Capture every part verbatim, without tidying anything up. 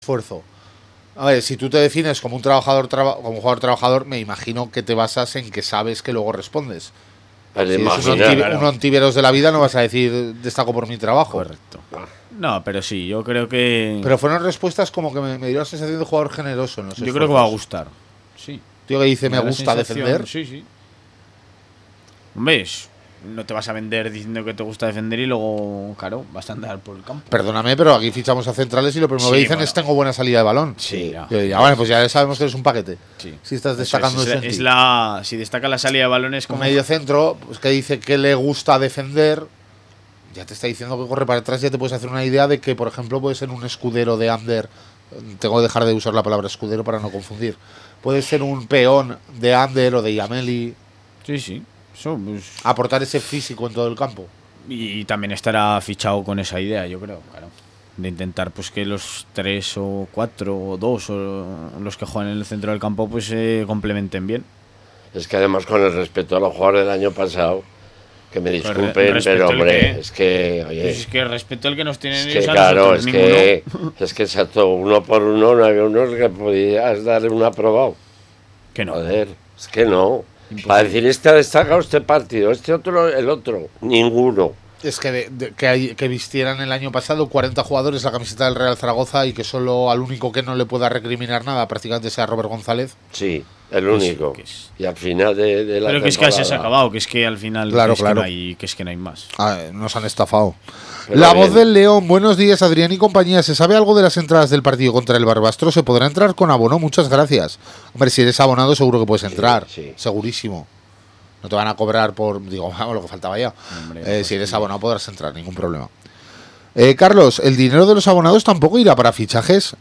esfuerzo. A ver, si tú te defines como un trabajador, traba, como un jugador trabajador, me imagino que te basas en que sabes que luego respondes. Pero si imagina, es un, anti, claro. un antiveros de la vida, no vas a decir destaco por mi trabajo. Correcto. No, pero sí, yo creo que. Pero fueron respuestas como que me, me dio la sensación de jugador generoso. No sé. Yo creo que va a gustar. Sí. Tío que dice me, me gusta defender. Sí, sí. ¿Ves? No te vas a vender diciendo que te gusta defender y luego, claro, vas a andar por el campo. Perdóname, pero aquí fichamos a centrales y lo primero Sí, que dicen bueno. es tengo buena salida de balón. Sí, ya. Y ya, vale, pues ya sabemos que eres un paquete. Sí. Si estás Eso destacando es, eso es, en es ti. la si destaca la salida de balones Un como medio centro, pues que dice que le gusta defender, ya te está diciendo que corre para atrás, ya te puedes hacer una idea de que, por ejemplo, puede ser un escudero de Ander. Tengo que dejar de usar la palabra escudero para no confundir. Puede ser un peón de Ander o de Yameli. Sí, sí. Eso, pues, aportar ese físico en todo el campo. y también estará fichado con esa idea, yo creo, claro. De intentar pues que los tres o cuatro o dos o los que juegan en el centro del campo pues se eh, complementen bien. Es que además con el respeto a los jugadores del año pasado, que me disculpen, Re pero hombre, que, es que, oye, pues es que respeto el que nos tienen es que ellos a claro, nosotros, es ninguno. que, es que exacto, uno por uno no había uno que podías darle un aprobado. Que no. Joder, es que no. Imposible. Para decir este ha destacado este partido, este otro, el otro, ninguno. Es que, de, de, que, hay, que vistieran el año pasado cuarenta jugadores la camiseta del Real Zaragoza y que solo al único que no le pueda recriminar nada prácticamente sea Robert González. Sí, el Pues, único. que es- Y al final de, de la Pero que es que temporada, así se ha acabado, que es que al final Claro, que es, claro. Que no hay, que es que no hay más. Ah, nos han estafado. Pero La bien. voz del León. Buenos días, Adrián y compañía. ¿Se sabe algo de las entradas del partido contra el Barbastro? ¿Se podrá entrar con abono? Muchas gracias. Hombre, si eres abonado seguro que puedes entrar. Sí, sí. Segurísimo. No te van a cobrar por, digo, vamos, lo que faltaba ya. Hombre, Eh, pues si eres sí. abonado podrás entrar, ningún problema. Eh, Carlos, ¿el dinero de los abonados tampoco irá para fichajes?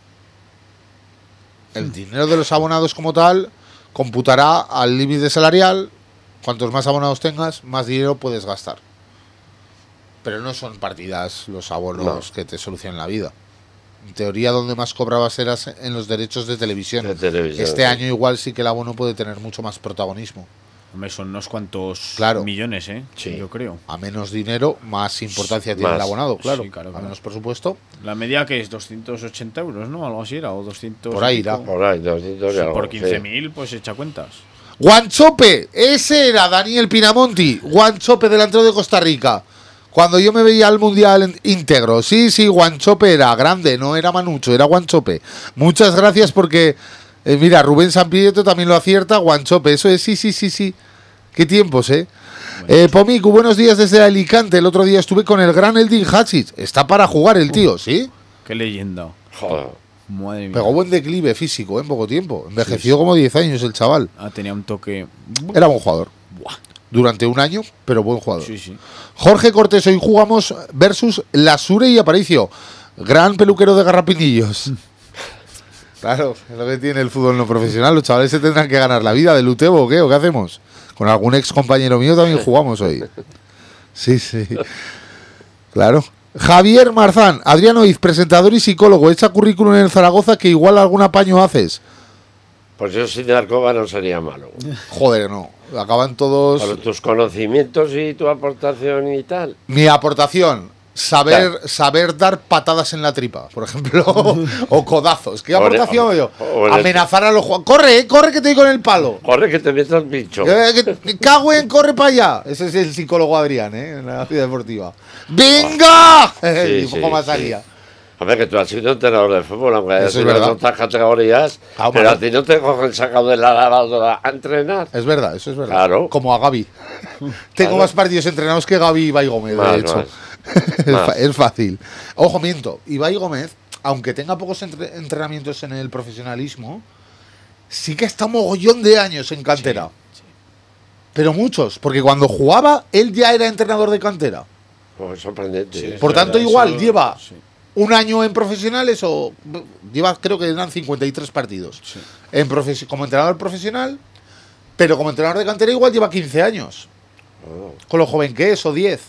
El dinero de los abonados como tal computará al límite salarial. Cuantos más abonados tengas, más dinero puedes gastar. Pero no son partidas los abonos No. que te solucionan la vida. En teoría, donde más cobrabas eras en los derechos de televisión. De televisión, Este sí. año igual sí que el abono puede tener mucho más protagonismo. Hombre, son unos cuantos Claro. millones, ¿eh? Sí. Yo creo. A menos dinero, más importancia tiene Más. el abonado, claro. Sí, claro, A claro. menos presupuesto. La media que es doscientos ochenta euros, ¿no? Algo así era, o doscientos. Por ahí y pico. irá. Por ahí, doscientos y Sí, algo, por sí. quince mil, pues echa cuentas. Guanchope, ese era Daniel Pinamonti, Guanchope delantero de Costa Rica. Cuando yo me veía al Mundial en- íntegro, sí, sí, Guanchope era grande, no era Manucho, era Guanchope. Muchas gracias porque, eh, mira, Rubén Sampietro también lo acierta, Guanchope, eso es, sí, sí, sí, sí. Qué tiempos, ¿eh? eh Pomicu, buenos días desde Alicante. El otro día estuve con el gran Eldin Hatchis. Está para jugar el tío, ¿sí? Qué leyenda. Joder. Madre mía. Pegó buen declive físico ¿eh? en poco tiempo. Envejeció como diez años el chaval. Ah, tenía un toque. Era buen jugador. Buah. Durante un año, pero buen jugador. Sí, sí. Jorge Cortés, hoy jugamos versus Lasure y Aparicio. Gran peluquero de garrapinillos. Claro, es lo que tiene el fútbol no profesional. Los chavales se tendrán que ganar la vida del Utebo, ¿o qué? ¿O qué hacemos? Con algún ex compañero mío también jugamos hoy. Sí, sí. Claro. Javier Marzán, Adrián Oiz, presentador y psicólogo. Echa currículum en el Zaragoza que igual algún apaño haces. Pues yo sin Arcoba no sería malo. Joder, no. Acaban todos... Por tus conocimientos y tu aportación y tal. Mi aportación, saber, Claro. saber dar patadas en la tripa, por ejemplo, o codazos. ¿Qué O en- aportación yo? o en el- Amenazar a los jugadores. ¡Corre, eh, corre que te doy con el palo! Corre que te metas bicho. Eh, que te cago en, corre para allá. Ese es el psicólogo Adrián, ¿eh? En la vida deportiva. ¡Venga! Sí, y un sí, poco más sí. salía. Hombre, que tú has sido entrenador de fútbol, aunque hayas Eso es sido en verdad. otras categorías, Ah, pero vale. a ti no te cogen sacado de la lavadora a entrenar. Es verdad, eso es verdad. Claro. Como a Gaby. Tengo Claro. más partidos entrenados que Gaby y Ibai Gómez, Más, de hecho. más. es, Más. fa- es fácil. Ojo, miento. Ibai Gómez, aunque tenga pocos entre- entrenamientos en el profesionalismo, sí que está mogollón de años en cantera. Pero muchos, porque cuando jugaba, él ya era entrenador de cantera. Pues sorprendente. Sí, ¿eh? Por es tanto, verdad, igual eso- lleva sí, un año en profesionales o lleva, creo que eran cincuenta y tres partidos sí. en profes- como entrenador profesional, pero como entrenador de cantera igual lleva quince años. Oh, Con lo joven que es, o diez.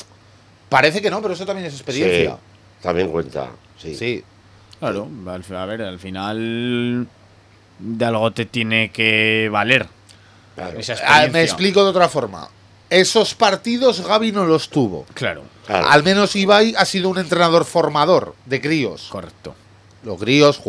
Parece que no, pero eso también es experiencia. sí, también cuenta. Sí. Sí. Claro, al fi- a ver, al final de algo te tiene que valer Claro. esa Ah, experiencia. me explico de otra forma. Esos partidos Gaby no los tuvo. Claro, Claro. Al menos Ibai ha sido un entrenador formador de críos. correcto. Los críos